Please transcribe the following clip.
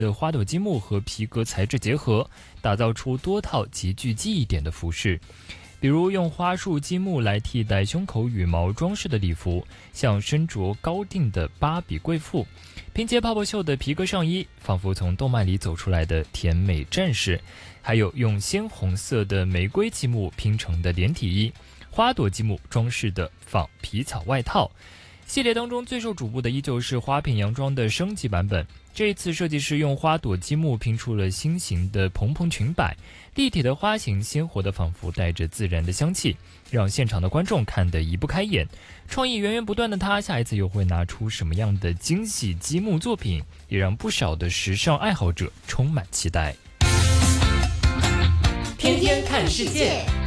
的花朵积木和皮革材质结合，打造出多套极具记忆点的服饰。比如用花束积木来替代胸口羽毛装饰的礼服，像身着高定的芭比贵妇；拼接泡泡袖的皮革上衣，仿佛从动漫里走出来的甜美战士；还有用鲜红色的玫瑰积木拼成的连体衣，花朵积木装饰的仿皮草外套。系列当中最受瞩目的依旧是花品洋装的升级版本。这一次设计师用花朵积木拼出了新型的蓬蓬裙摆，立体的花型鲜活的仿佛带着自然的香气，让现场的观众看得移不开眼。创意源源不断的他，下一次又会拿出什么样的惊喜积木作品，也让不少的时尚爱好者充满期待。 天天看世界。